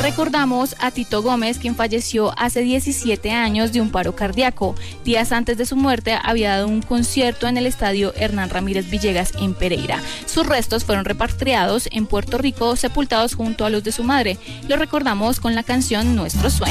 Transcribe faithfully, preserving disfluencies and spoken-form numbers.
Recordamos a Tito Gómez, quien falleció hace diecisiete años de un paro cardíaco. Días antes de su muerte había dado un concierto en el estadio Hernán Ramírez Villegas en Pereira. Sus restos fueron repatriados en Puerto Rico, sepultados junto a los de su madre. Lo recordamos con la canción Nuestros Sueños.